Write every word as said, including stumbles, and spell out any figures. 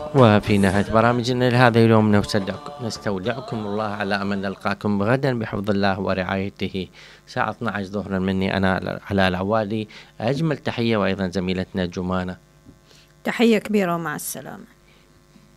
وفي نهاية برامجنا لهذا اليوم نستودعكم نستودعكم الله على أمل نلقاكم غدا بحفظ الله ورعايته الساعة اثنتي عشرة ظهرا مني أنا علاء العوالي. أجمل تحية، وأيضا زميلتنا جمانة. تحية كبيرة ومع السلامة.